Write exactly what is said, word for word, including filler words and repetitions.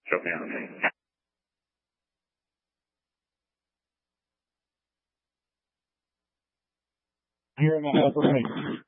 Show me on the Here in the upper right.